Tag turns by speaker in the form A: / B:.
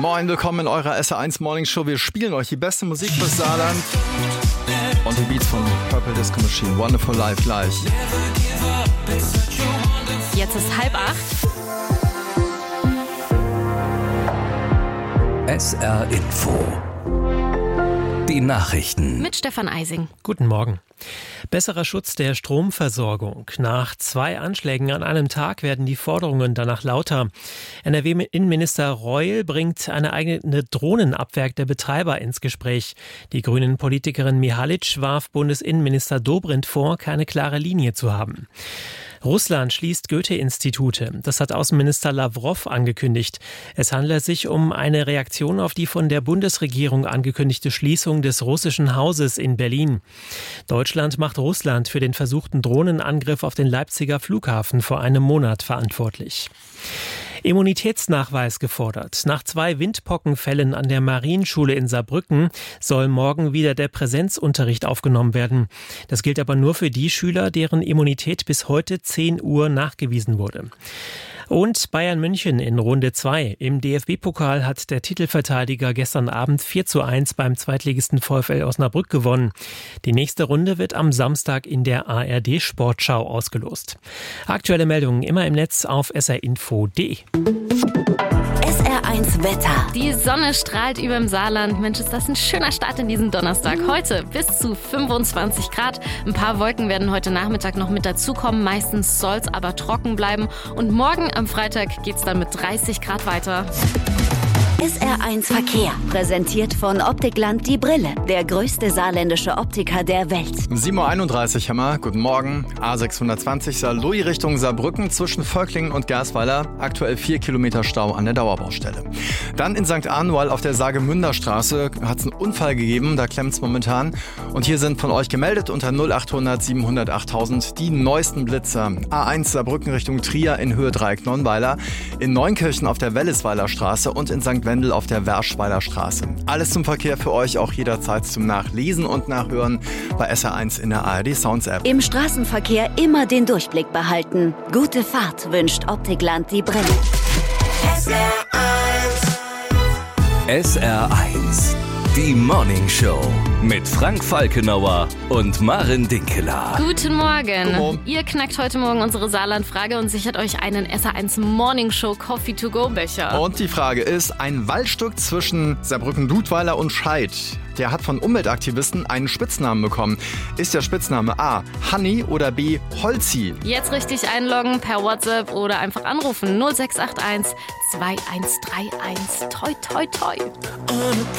A: Moin, willkommen in eurer SR1 Morning Show. Wir spielen euch die beste Musik fürs Saarland und die Beats von Purple Disco Machine. Wonderful Life gleich.
B: Jetzt ist 7:30.
C: SR Info. Die Nachrichten.
B: Mit Stefan Eising.
D: Guten Morgen. Besserer Schutz der Stromversorgung. Nach 2 Anschlägen an einem Tag werden die Forderungen danach lauter. NRW-Innenminister Reul bringt eine eigene Drohnenabwehr der Betreiber ins Gespräch. Die Grünen-Politikerin Mihalic warf Bundesinnenminister Dobrindt vor, keine klare Linie zu haben. Russland schließt Goethe-Institute. Das hat Außenminister Lavrov angekündigt. Es handelt sich um eine Reaktion auf die von der Bundesregierung angekündigte Schließung des russischen Hauses in Berlin. Deutschland macht Russland für den versuchten Drohnenangriff auf den Leipziger Flughafen vor einem Monat verantwortlich. Immunitätsnachweis gefordert. Nach 2 Windpockenfällen an der Marienschule in Saarbrücken soll morgen wieder der Präsenzunterricht aufgenommen werden. Das gilt aber nur für die Schüler, deren Immunität bis heute 10 Uhr nachgewiesen wurde. Und Bayern München in Runde 2. Im DFB-Pokal hat der Titelverteidiger gestern Abend 4:1 beim Zweitligisten VfL Osnabrück gewonnen. Die nächste Runde wird am Samstag in der ARD-Sportschau ausgelost. Aktuelle Meldungen immer im Netz auf srinfo.de.
E: SR1 Wetter.
B: Die Sonne strahlt über dem Saarland. Mensch, ist das ein schöner Start in diesen Donnerstag. Heute bis zu 25 Grad. Ein paar Wolken werden heute Nachmittag noch mit dazukommen. Meistens soll es aber trocken bleiben. Und morgen am Freitag geht's dann mit 30 Grad weiter.
E: SR1 Verkehr. Präsentiert von Optikland die Brille. Der größte saarländische Optiker der Welt.
A: 7:31 Uhr, Hammer. Guten Morgen. A620 Saarlouis Richtung Saarbrücken zwischen Völklingen und Gersweiler. Aktuell 4 Kilometer Stau an der Dauerbaustelle. Dann in St. Anual auf der Saargemünder-Straße hat es einen Unfall gegeben. Da klemmt es momentan. Und hier sind von euch gemeldet unter 0800 700 8000 die neuesten Blitzer. A1 Saarbrücken Richtung Trier in Höhe Dreieck Nonnweiler. In Neunkirchen auf der Wellisweiler Straße und in St. Wendel auf der Werschweiler Straße. Alles zum Verkehr für euch, auch jederzeit zum Nachlesen und Nachhören bei SR1 in der ARD Sounds App.
E: Im Straßenverkehr immer den Durchblick behalten. Gute Fahrt wünscht Optikland die Brille.
C: SR1. Die Morning Show mit Frank Falkenauer und Maren Dinkeler.
B: Guten Morgen.
A: Guten Morgen.
B: Ihr knackt heute Morgen unsere Saarland-Frage und sichert euch einen SR1 Morning Show Coffee-to-go-Becher.
A: Und die Frage ist, ein Waldstück zwischen Saarbrücken-Dudweiler und Scheid, der hat von Umweltaktivisten einen Spitznamen bekommen. Ist der Spitzname A. Honey oder B. Holzi?
B: Jetzt richtig einloggen per WhatsApp oder einfach anrufen 0681 2131. Toi, toi, toi.